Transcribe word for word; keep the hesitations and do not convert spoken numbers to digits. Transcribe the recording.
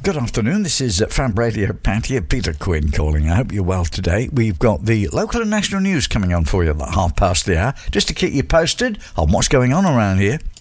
Good afternoon, this is uh, Fab Radio Patty, Peter Quinn calling. I hope you're well today. We've got the local and national news coming on for you at half past the hour, just to keep you posted on what's going on around here.